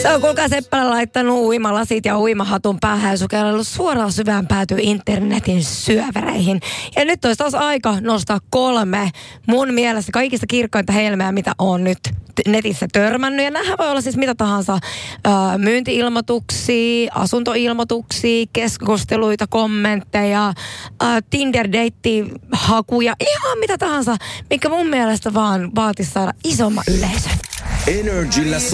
Se on kuulkaa Seppälä laittanut uimalasit ja uimahatun päähän ja sukeltanut suoraan syvään päätyy internetin syövereihin. Ja nyt olisi taas aika nostaa 3 mun mielestä kaikista kirkkainta helmeä, mitä on nyt netissä törmännyt. Ja nämähän voi olla siis mitä tahansa myynti-ilmoituksia, asuntoilmoituksia, keskusteluita, kommentteja, Tinder-deitti-hakuja, ihan mitä tahansa, mikä mun mielestä vaan vaatisi saada isomman yleisön. Energillä